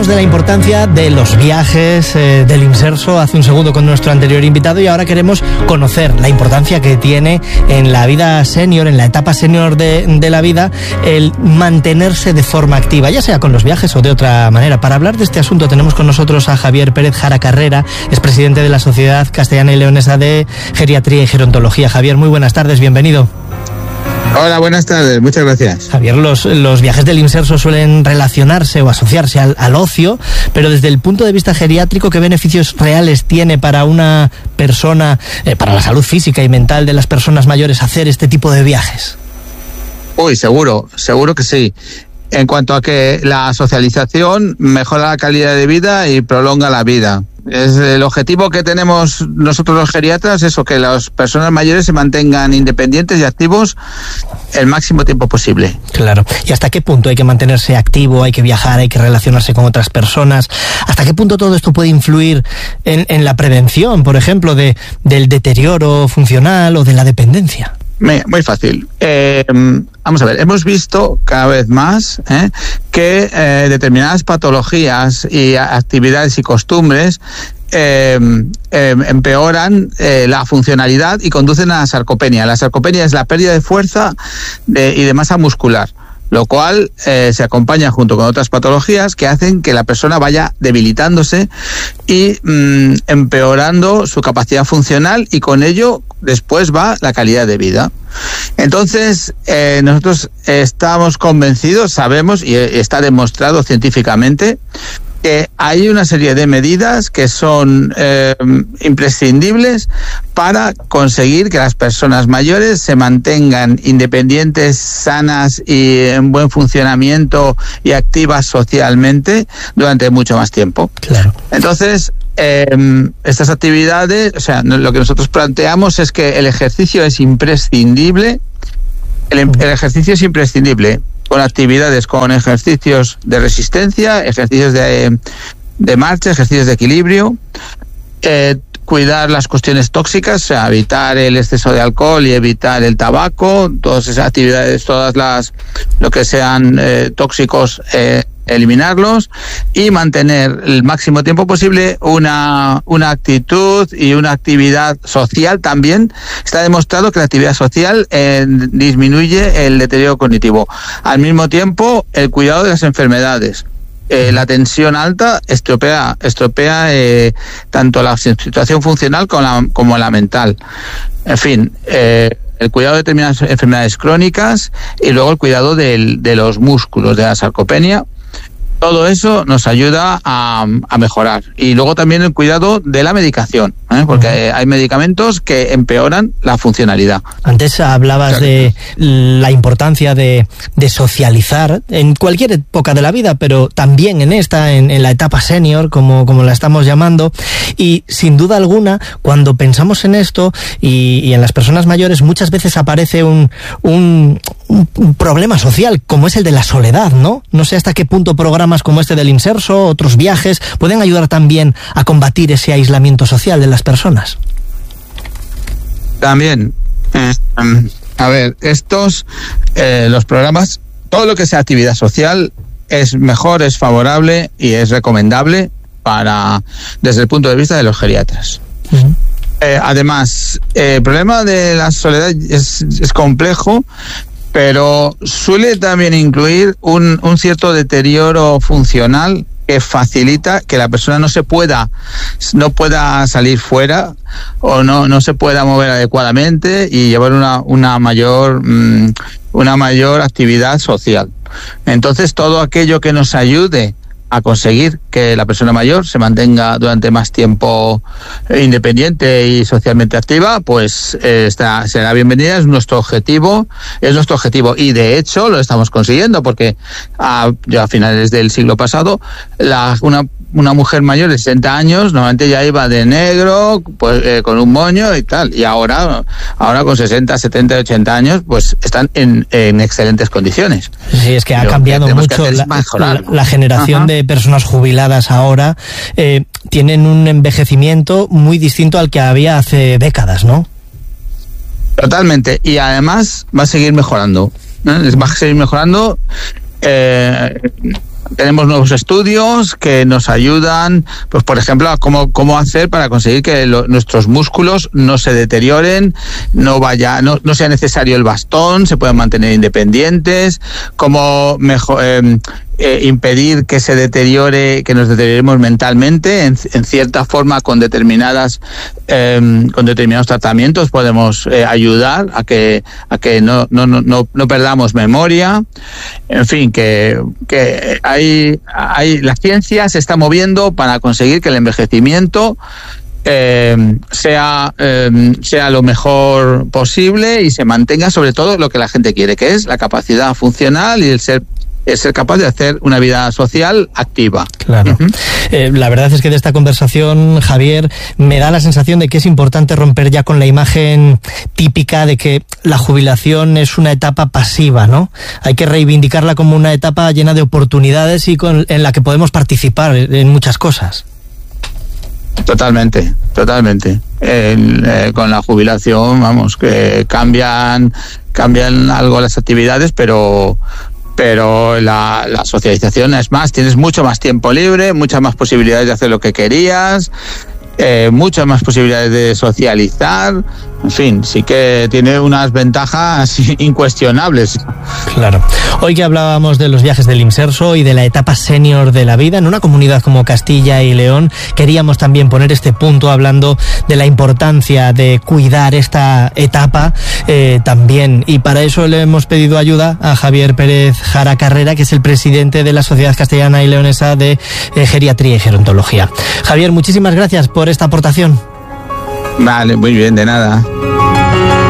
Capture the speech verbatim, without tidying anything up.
Hablábamos de la importancia de los viajes, eh, del inserso hace un segundo con nuestro anterior invitado, y ahora queremos conocer la importancia que tiene en la vida senior, en la etapa senior de, de la vida, el mantenerse de forma activa, ya sea con los viajes o de otra manera. Para hablar de este asunto tenemos con nosotros a Javier Pérez Jara Carrera, es presidente de la Sociedad Castellana y Leonesa de Geriatría y Gerontología. Javier, muy buenas tardes, bienvenido. Hola, buenas tardes, muchas gracias. Javier, los, los viajes del inserso suelen relacionarse o asociarse al, al ocio, pero desde el punto de vista geriátrico, ¿qué beneficios reales tiene para una persona, eh, para la salud física y mental de las personas mayores, hacer este tipo de viajes? Uy, seguro, seguro que sí. En cuanto a que la socialización mejora la calidad de vida y prolonga la vida. Es el objetivo que tenemos nosotros los geriatras, eso, que las personas mayores se mantengan independientes y activos el máximo tiempo posible. Claro. ¿Y hasta qué punto hay que mantenerse activo, hay que viajar, hay que relacionarse con otras personas? ¿Hasta qué punto todo esto puede influir en, en la prevención, por ejemplo, de, del deterioro funcional o de la dependencia? Muy fácil. Eh, vamos a ver, hemos visto cada vez más eh, que eh, determinadas patologías y actividades y costumbres eh, eh, empeoran eh, la funcionalidad y conducen a la sarcopenia. La sarcopenia es la pérdida de fuerza de, y de masa muscular, lo cual eh, se acompaña junto con otras patologías que hacen que la persona vaya debilitándose y mmm, empeorando su capacidad funcional, y con ello después va la calidad de vida. Entonces, eh, nosotros estamos convencidos, sabemos y está demostrado científicamente que hay una serie de medidas que son eh, imprescindibles para conseguir que las personas mayores se mantengan independientes, sanas y en buen funcionamiento y activas socialmente durante mucho más tiempo. Claro. Entonces, eh, estas actividades, o sea, lo que nosotros planteamos es que el ejercicio es imprescindible, el, el ejercicio es imprescindible, con actividades, con ejercicios de resistencia, ejercicios de, de marcha, ejercicios de equilibrio, eh, cuidar las cuestiones tóxicas, o sea, evitar el exceso de alcohol y evitar el tabaco, todas esas actividades, todas las, lo que sean eh, tóxicos, eh, eliminarlos, y mantener el máximo tiempo posible una, una actitud y una actividad social también. Está demostrado que la actividad social eh, disminuye el deterioro cognitivo. Al mismo tiempo, el cuidado de las enfermedades. Eh, la tensión alta estropea, estropea eh, tanto la situación funcional como la, como la mental. En fin, eh, el cuidado de determinadas enfermedades crónicas y luego el cuidado del, de los músculos, de la sarcopenia. Todo eso nos ayuda a, a mejorar. Y luego también el cuidado de la medicación, ¿eh? Porque uh-huh. hay medicamentos que empeoran la funcionalidad. Antes hablabas claro. de la importancia de, de socializar en cualquier época de la vida, pero también en esta, en, en la etapa senior, como, como la estamos llamando. Y sin duda alguna, cuando pensamos en esto y, y en las personas mayores, muchas veces aparece un, un, un problema social, como es el de la soledad, ¿no? No sé hasta qué punto programas como este del inserso, otros viajes, pueden ayudar también a combatir ese aislamiento social de las personas. También, eh, a ver, estos, eh, los programas, todo lo que sea actividad social es mejor, es favorable y es recomendable para, desde el punto de vista de los geriatras. Uh-huh. Eh, además, eh, el problema de la soledad es, es complejo, pero suele también incluir un, un cierto deterioro funcional que facilita que la persona no se pueda, no pueda salir fuera o no, no se pueda mover adecuadamente y llevar una, una mayor, mmm, una mayor actividad social. Entonces, todo aquello que nos ayude a conseguir que la persona mayor se mantenga durante más tiempo independiente y socialmente activa, pues eh, está, será bienvenida, es nuestro objetivo, es nuestro objetivo y de hecho lo estamos consiguiendo porque a, ya a finales del siglo pasado la, una una mujer mayor de sesenta años normalmente ya iba de negro, pues eh, con un moño y tal, y ahora ahora con sesenta, setenta, ochenta años pues están en, en excelentes condiciones. Sí, es que ha Lo cambiado que mucho la, la, la generación Ajá. de personas jubiladas ahora eh, tienen un envejecimiento muy distinto al que había hace décadas, ¿no? Totalmente, y además va a seguir mejorando, ¿eh? Va a seguir mejorando. Eh, tenemos nuevos estudios que nos ayudan, pues por ejemplo, a cómo, cómo hacer para conseguir que lo, nuestros músculos no se deterioren, no vaya, no, no sea necesario el bastón, se puedan mantener independientes, cómo mejor eh, eh, impedir que se deteriore, que nos deterioremos mentalmente, en, en cierta forma con determinadas eh, con determinados tratamientos podemos eh, ayudar a que a que no no no no, no perdamos memoria. En fin, que que hay hay la ciencia se está moviendo para conseguir que el envejecimiento Eh, sea eh, sea lo mejor posible y se mantenga sobre todo lo que la gente quiere, que es la capacidad funcional y el ser el ser capaz de hacer una vida social activa. Claro. Uh-huh. Eh, la verdad es que de esta conversación, Javier, me da la sensación de que es importante romper ya con la imagen típica de que la jubilación es una etapa pasiva, ¿no? Hay que reivindicarla como una etapa llena de oportunidades y con, en la que podemos participar en muchas cosas. Totalmente, totalmente. El, eh, con la jubilación, vamos, que cambian, cambian algo las actividades, pero pero la, la socialización es más, tienes mucho más tiempo libre, muchas más posibilidades de hacer lo que querías, eh, muchas más posibilidades de socializar. En fin, sí que tiene unas ventajas incuestionables. Claro. Hoy que hablábamos de los viajes del Imserso y de la etapa senior de la vida, en una comunidad como Castilla y León, queríamos también poner este punto hablando de la importancia de cuidar esta etapa eh, también. Y para eso le hemos pedido ayuda a Javier Pérez Jara Carrera, que es el presidente de la Sociedad Castellana y Leonesa de eh, Geriatría y Gerontología. Javier, muchísimas gracias por esta aportación. Vale, muy bien, de nada.